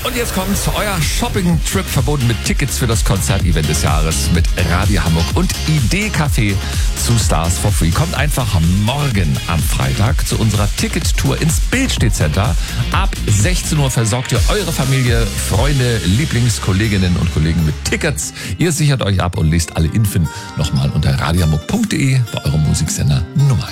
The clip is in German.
Und jetzt kommt euer Shopping-Trip verbunden mit Tickets für das Konzertevent des Jahres mit Radio Hamburg und Idee Café zu Stars for Free. Kommt einfach morgen am Freitag zu unserer Ticket-Tour ins Bildstedt-Center. Ab 16 Uhr versorgt ihr eure Familie, Freunde, Lieblingskolleginnen und Kollegen mit Tickets. Ihr sichert euch ab und lest alle Infos nochmal unter radiohamburg.de bei eurem Musiksender Nummer 1.